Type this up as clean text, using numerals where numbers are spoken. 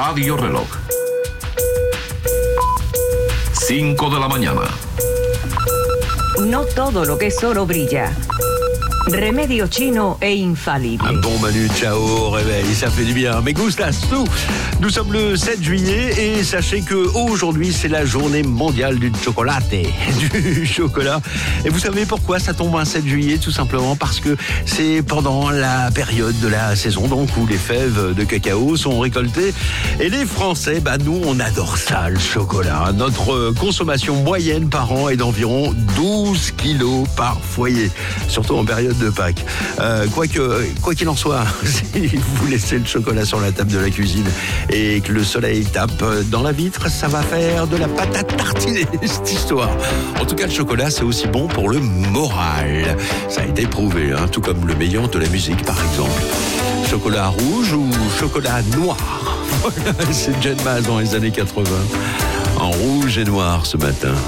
Radio Reloj. 5 de la mañana. No todo lo que es oro brilla. Remedio chino et infallible. Un bon Manu, ciao au réveil, ça fait du bien. Me gustas tu. Nous sommes le 7 juillet et sachez que aujourd'hui c'est la journée mondiale du chocolat. Du chocolat. Et vous savez pourquoi ça tombe un 7 juillet? Tout simplement parce que c'est pendant la période de la saison donc où les fèves de cacao sont récoltées. Et les Français, nous on adore ça, le chocolat. Notre consommation moyenne par an est d'environ 12 kilos par foyer. Surtout en période de Pâques. Quoi qu'il en soit, si vous laissez le chocolat sur la table de la cuisine et que le soleil tape dans la vitre, ça va faire de la pâte à tartiner, cette histoire. En tout cas, le chocolat, c'est aussi bon pour le moral. Ça a été prouvé, tout comme le meilleur de la musique, par exemple. Chocolat rouge ou chocolat noir? Voilà, c'est Jen Mas dans les années 80. En rouge et noir ce matin.